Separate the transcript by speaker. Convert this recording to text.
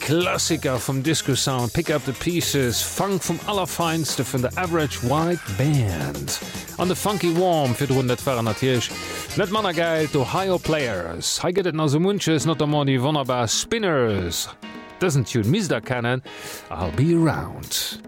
Speaker 1: Klassiker vom Disco-Sound, Pick Up the Pieces, Funk vom Allerfeinste von der Average White Band. An de Funky Warm fir run net war natierch. Net Manner geilt Ohio Players. Ha gett as Munches not am die wunderbar Spinners. Doesn't you miss da kennen? I'll be around.